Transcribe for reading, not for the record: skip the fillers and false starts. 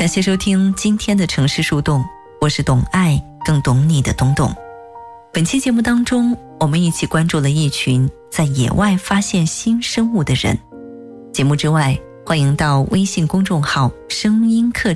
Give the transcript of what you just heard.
感谢收听今天的城市树洞，我是懂爱更懂你的董董。本期节目当中，我们一起关注了一群在野外发现新生物的人。节目之外，欢迎到微信公众号声音课